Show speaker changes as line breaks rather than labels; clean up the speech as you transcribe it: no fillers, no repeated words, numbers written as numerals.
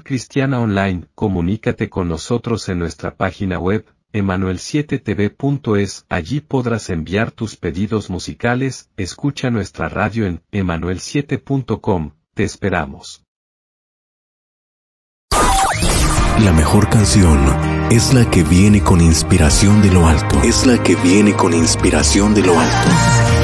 Cristiana Online. Comunícate con nosotros en nuestra página web, emanuel7tv.es. Allí podrás enviar tus pedidos musicales. Escucha nuestra radio en emanuel7.com. Te esperamos.
La mejor canción es la que viene con inspiración de lo alto. Es la que viene con inspiración de lo alto.